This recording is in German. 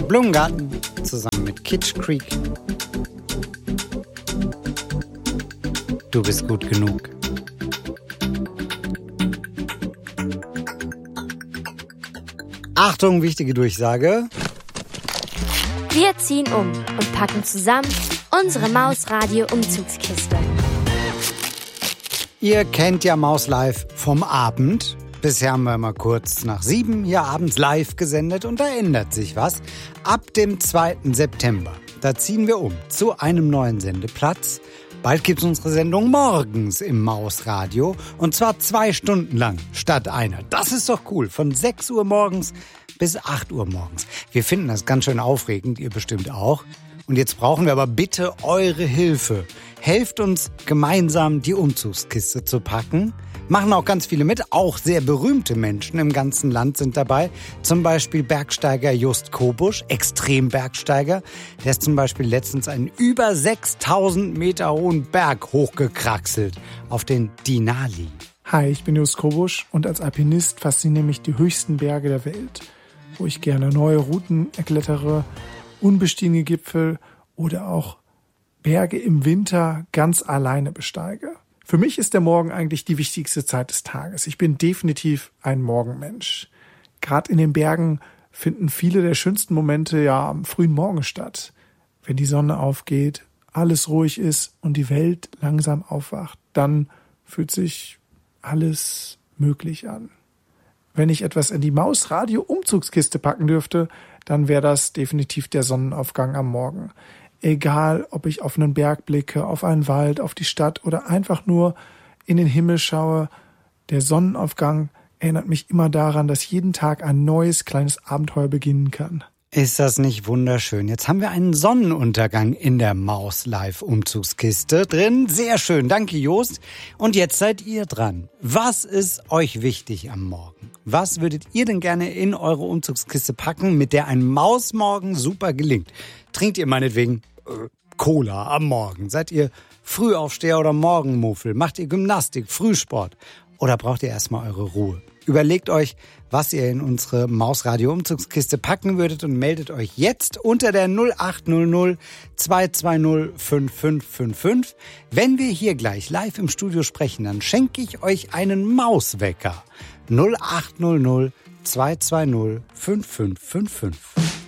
Blumengarten zusammen mit Kitsch Creek. Du bist gut genug. Achtung, wichtige Durchsage. Wir ziehen um und packen zusammen unsere Mausradio-Umzugskiste. Ihr kennt ja Maus Live vom Abend. Bisher haben wir mal kurz nach 7 hier abends live gesendet und da ändert sich was. Ab dem 2. September, da ziehen wir um zu einem neuen Sendeplatz. Bald gibt's unsere Sendung morgens im Mausradio und zwar 2 Stunden lang statt einer. Das ist doch cool, von 6 Uhr morgens bis 8 Uhr morgens. Wir finden das ganz schön aufregend, ihr bestimmt auch. Und jetzt brauchen wir aber bitte eure Hilfe. Helft uns gemeinsam die Umzugskiste zu packen. Machen auch ganz viele mit, auch sehr berühmte Menschen im ganzen Land sind dabei. Zum Beispiel Bergsteiger Just Kobusch, Extrembergsteiger. Der ist zum Beispiel letztens einen über 6000 Meter hohen Berg hochgekraxelt auf den Denali. Hi, ich bin Just Kobusch und als Alpinist faszinieren mich die höchsten Berge der Welt, wo ich gerne neue Routen erklettere, unbestiegene Gipfel oder auch Berge im Winter ganz alleine besteige. Für mich ist der Morgen eigentlich die wichtigste Zeit des Tages. Ich bin definitiv ein Morgenmensch. Gerade in den Bergen finden viele der schönsten Momente ja am frühen Morgen statt. Wenn die Sonne aufgeht, alles ruhig ist und die Welt langsam aufwacht, dann fühlt sich alles möglich an. Wenn ich etwas in die Mausradio-Umzugskiste packen dürfte, dann wäre das definitiv der Sonnenaufgang am Morgen. Egal, ob ich auf einen Berg blicke, auf einen Wald, auf die Stadt oder einfach nur in den Himmel schaue, der Sonnenaufgang erinnert mich immer daran, dass jeden Tag ein neues kleines Abenteuer beginnen kann. Ist das nicht wunderschön? Jetzt haben wir einen Sonnenuntergang in der Maus-Live-Umzugskiste drin. Sehr schön, danke Jost. Und jetzt seid ihr dran. Was ist euch wichtig am Morgen? Was würdet ihr denn gerne in eure Umzugskiste packen, mit der ein Mausmorgen super gelingt? Trinkt ihr meinetwegen Cola am Morgen? Seid ihr Frühaufsteher oder Morgenmuffel? Macht ihr Gymnastik, Frühsport? Oder braucht ihr erstmal eure Ruhe? Überlegt euch, was ihr in unsere Mausradio-Umzugskiste packen würdet und meldet euch jetzt unter der 0800 220 5555. Wenn wir hier gleich live im Studio sprechen, dann schenke ich euch einen Mauswecker. 0800 220 5555.